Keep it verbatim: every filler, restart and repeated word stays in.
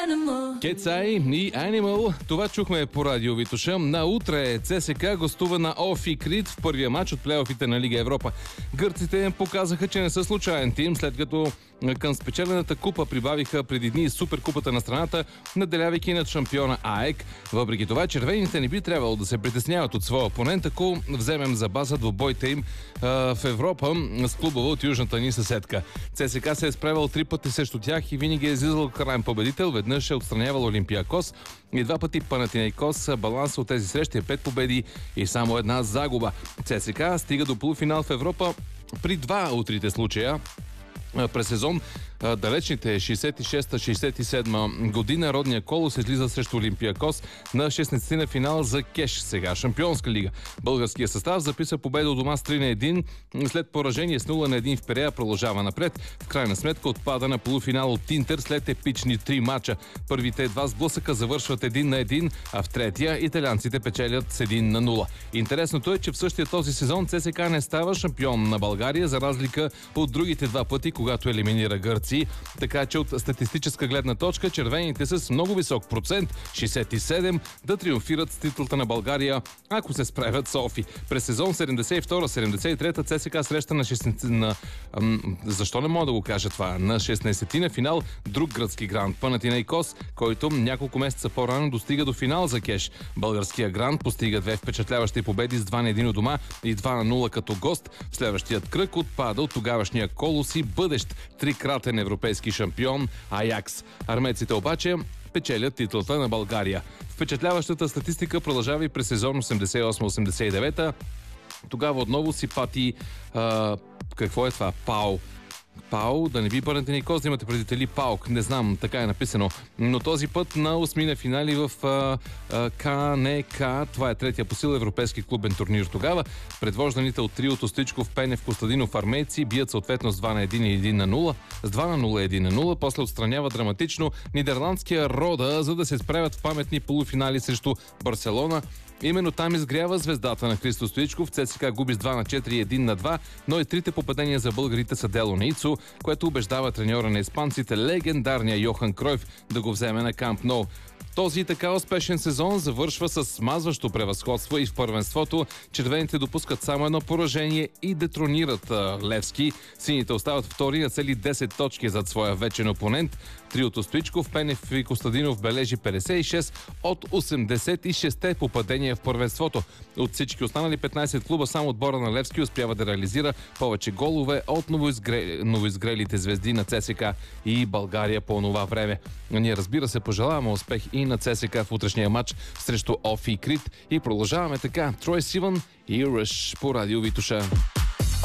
Кетсай и Animal. Това чухме по радио Витоша. На утре ЦСКА гостува на Офи Крит в първия матч от плейофите на Лига Европа. Гърците показаха, че не са случайен тим, след като към спечелената купа прибавиха преди дни суперкупата на страната, наделявайки над шампиона АЕК. Въпреки това, червените не би трябвало да се притесняват от своя опонент, ако вземем за база двобойта им а, в Европа с клубова от южната ни съседка. ЦСКА се е справил три пъти срещу тях и винаги е излизал крайен победител. Веднъж е отстранявал Олимпиакос и два пъти Панатинайкос. Балансът от тези срещи е пет победи и само една загуба. ЦСКА стига до полуфинал в Европа при два от трите случая през сезон. Далечните шейсет и шеста шейсет и седма година родния Колос излиза срещу Олимпиакос на шестнадесети на финал за кеш, сега Шампионска лига. Българският състав записа победа у дома с три на едно, след поражение с нула на едно в Пирея продължава напред. В крайна сметка отпада на полуфинал от Интер след епични три мача. Първите два сблъсъка завършват един на един, а в третия италианците печелят с един на нула. Интересното е, че в същия този сезон ЦСКА не става шампион на България, за разлика от другите два пъти, когато елиминира Гърция. Така че от статистическа гледна точка червените с много висок процент, шейсет и седем, да триумфират с титлата на България, ако се справят с Офи. През сезон седемдесет и втора седемдесет и трета ЦСКА среща на шестнадесети на... Ам, защо не мога да го кажа това? На шестнадесети на финал друг гръцки грант Панатинайкос, който няколко месеца по-рано достига до финал за кеш. Българския грант постига две впечатляващи победи с два на едно у дома и два на нула като гост. В следващият кръг отпада от тогавашния Колос и бъдещ трикратен европейски шампион Аякс. Армейците обаче печелят титлата на България. Впечатляващата статистика продължава и през сезон осемдесет и осма осемдесет и девета. Тогава отново си пати а, какво е това? Пау. Пау, да не би Панатинайкос да имате предители Паук, не знам, така е написано. Но този път на осми на финали в а, а, КНК, това е третия по сила европейски клубен турнир тогава. Предвожданите от триото Стоичков, Пенев, Костадинов, армейци бият съответно с два на едно и един на нула, с два на нула и един на нула, после отстранява драматично нидерландския Рода, за да се справят в паметни полуфинали срещу Барселона. Именно там изгрява звездата на Христо Стоичков. ЦСКА губи с два на четири и един на два, но и трите попадения за българите са дело на Ицо, което убеждава треньора на испанците, легендарния Йохан Кройф, да го вземе на Камп Ноу. Този така успешен сезон завършва с смазващо превъзходство и в първенството червените допускат само едно поражение и детронират а, Левски. Сините остават втори на цели десет точки зад своя вечен опонент. Триото Стоичков, Пенев и Костадинов бележи петдесет и шест от осемдесет и шест попадения в първенството. От всички останали петнадесет клуба само отбора на Левски успява да реализира повече голове от новоизгре... новоизгрелите звезди на ЦСКА и България по това време. Ние, разбира се, пожелаваме успех и на ЦСКА в утрешния матч срещу Офи Крит и продължаваме така. Трой Сиван и Ръш по радио Витоша.